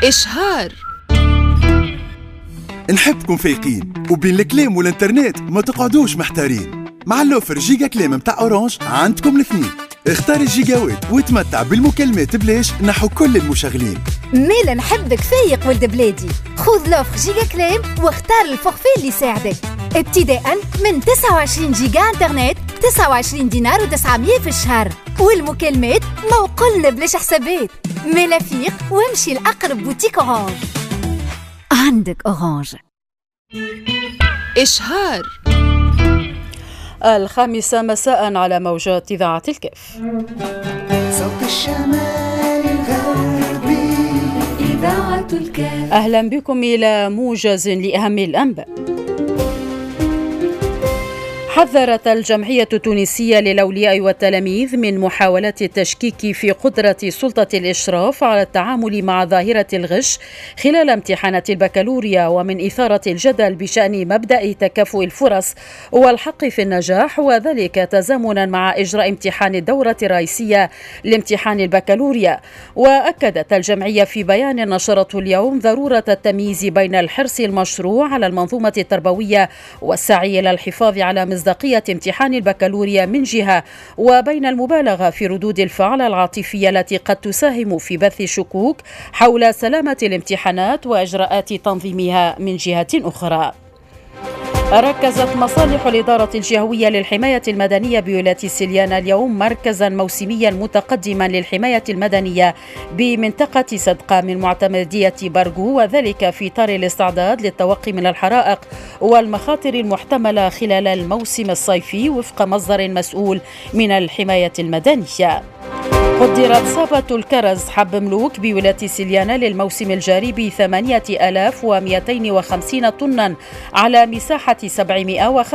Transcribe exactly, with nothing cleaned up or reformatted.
إشهار. نحبكم فايقين وبين الكلام والانترنت ما تقعدوش محتارين. مع اللوفر جيجا كلام متاع اورانج عندكم الاثنين. اختار الجيجاوات وتمتع بالمكالمات بلاش نحو كل المشغلين. ميلا نحبك فايق ولد بلادي، خذ لوفر جيجا كلام واختار الفورفي اللي يساعدك. ابتداء من تسعة وعشرين جيجا انترنت تسعة وعشرين دينار وتسعمية في الشهر، والمكالمات موقلنا بلاش حسابات. ميلا فيق وامشي لأقرب بوتيك اورانج. عندك اورانج. إشهار. الخامسة مساء على موجات إذاعة الكف. صوت الشمال الغربي إذاعة الكف. أهلا بكم إلى موجز لأهم الأنباء. حذرت الجمعية التونسية للأولياء والتلاميذ من محاولة التشكيك في قدرة سلطة الإشراف على التعامل مع ظاهرة الغش خلال امتحانات البكالوريا، ومن إثارة الجدل بشأن مبدأ تكافؤ الفرص والحق في النجاح، وذلك تزامنا مع إجراء امتحان الدورة الرئيسية لامتحان البكالوريا. وأكدت الجمعية في بيان نشرته اليوم ضرورة التمييز بين الحرص المشروع على المنظومة التربوية والسعي إلى الحفاظ على مصداقية امتحان البكالوريا من جهة، وبين المبالغة في ردود الفعل العاطفية التي قد تساهم في بث شكوك حول سلامة الامتحانات وإجراءات تنظيمها من جهة أخرى. ركزت مصالح الإدارة الجهوية للحماية المدنية بولاية سليانة اليوم مركزا موسميا متقدما للحماية المدنية بمنطقة صدقة من معتمدية برغو، وذلك في إطار الاستعداد للتوقي من الحرائق والمخاطر المحتملة خلال الموسم الصيفي وفق مصدر مسؤول من الحماية المدنية. قدرت صابة الكرز حب ملوك بولاية سليانة للموسم الجاري بثمانية آلاف ومئتين وخمسين طنا على مساحة سبعمائة وخمسة